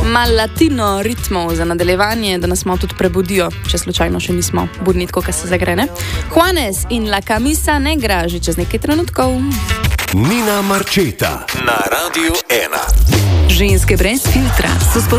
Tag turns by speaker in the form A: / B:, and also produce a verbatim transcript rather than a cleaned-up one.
A: Mal latino ritmov za nadaljevanje, da nas malo tudi prebudijo, če slučajno še nismo budni, tako ka se zagrene. Juanes in La Camisa Negra že čez nekaj trenutkov.
B: Nina Marčeta na Radiu ena.
C: Ženske brez filtra so